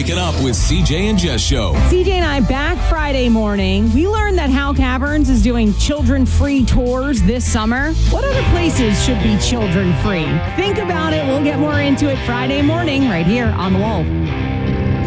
Waking Up with CJ and Jess Show. CJ and I back Friday morning. We learned that Hal Caverns is doing children-free tours this summer. What other places should be children-free? Think about it. We'll get more into it Friday morning right here on The Wolf.